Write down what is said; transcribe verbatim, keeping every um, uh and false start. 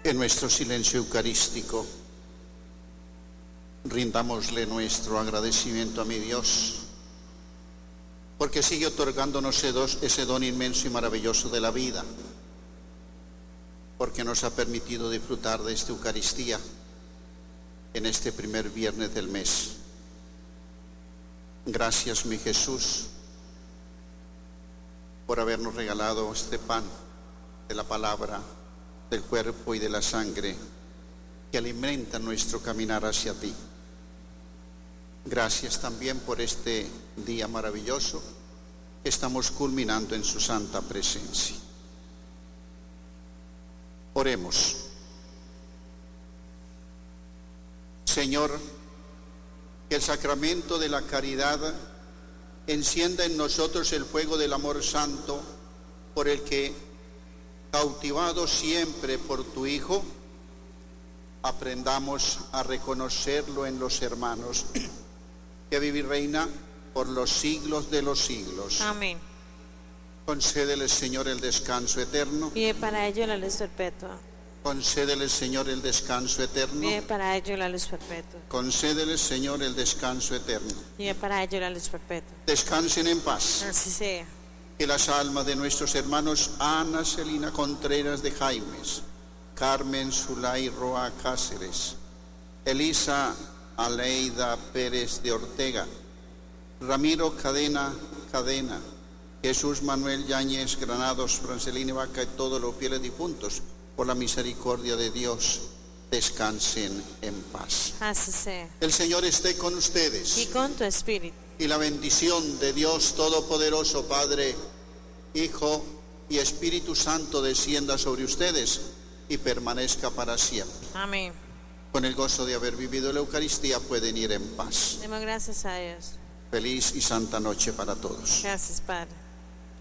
En nuestro silencio eucarístico, rindámosle nuestro agradecimiento a mi Dios, porque sigue otorgándonos ese don inmenso y maravilloso de la vida, porque nos ha permitido disfrutar de esta Eucaristía en este primer viernes del mes. Gracias, mi Jesús, por habernos regalado este pan de la palabra, del cuerpo y de la sangre que alimenta nuestro caminar hacia ti. Gracias también por este día maravilloso que estamos culminando en su santa presencia. Oremos. Señor, que el sacramento de la caridad encienda en nosotros el fuego del amor santo por el que, cautivados siempre por tu Hijo, aprendamos a reconocerlo en los hermanos, que vive y reina por los siglos de los siglos. Amén. Concédele, Señor, el descanso eterno. Y para ello la luz perpetua. Concédele, Señor, el descanso eterno. Y para ello la luz perpetua. Concédele, Señor, el descanso eterno. Y para ello la luz perpetua. Descansen en paz. Así sea. Que las almas de nuestros hermanos Ana Celina Contreras de Jaimes, Carmen Zulay Roa Cáceres, Elisa Aleida Pérez de Ortega, Ramiro Cadena Cadena, Jesús Manuel Yáñez Granados, Francelina Vaca y todos los fieles difuntos, por la misericordia de Dios, descansen en paz. Así sea. El Señor esté con ustedes. Y con tu espíritu. Y la bendición de Dios Todopoderoso, Padre, Hijo y Espíritu Santo descienda sobre ustedes y permanezca para siempre. Amén. Con el gozo de haber vivido la Eucaristía pueden ir en paz. Demos gracias a Dios. Feliz y santa noche para todos. Gracias, Padre.